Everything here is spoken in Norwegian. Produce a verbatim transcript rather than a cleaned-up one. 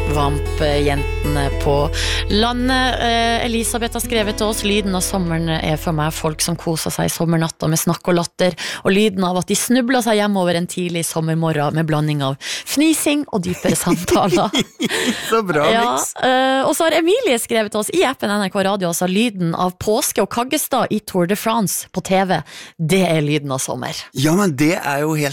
Vampjentene på landet. eh, Elisabeth har skrevet til oss: lyden av sommeren er for meg folk som koser seg i sommernatta med snakk og latter, og lyden av at de snubler seg hjemover en tidlig sommermorgen med blanding av fnising og dypere samtaler. Så bra, Ja, Mix. eh, og så har Emilie skrevet til oss i appen N R K Radio, altså lyden av påske og Kaggestad i Tour de France på T V. Det er lyden av sommer. Ja, men det er jo helt